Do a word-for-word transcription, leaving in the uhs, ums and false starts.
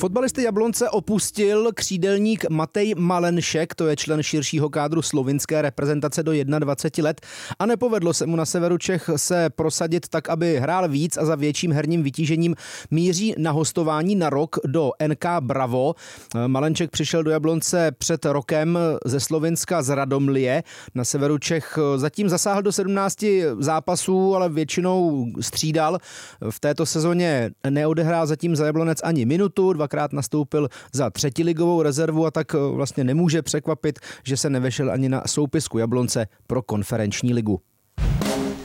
Fotbalisty Jablonce opustil křídelník Matej Malenšek, to je člen širšího kádru slovinské reprezentace do dvacet jedna let a nepovedlo se mu na severu Čech se prosadit tak, aby hrál víc a za větším herním vytížením míří na hostování na rok do N K Bravo. Malenšek přišel do Jablonce před rokem ze Slovinska z Radomlie. Na severu Čech zatím zasáhl do sedmnácti zápasů, ale většinou střídal. V této sezóně neodehrál zatím za Jablonec ani minutu, dvakrát nastoupil za třetiligovou rezervu a tak vlastně nemůže překvapit, že se nevešel ani na soupisku Jablonce pro konferenční ligu.